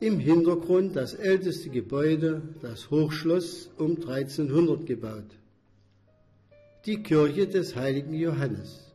Im Hintergrund das älteste Gebäude, das Hochschloss, um 1300 gebaut. Die Kirche des heiligen Johannes.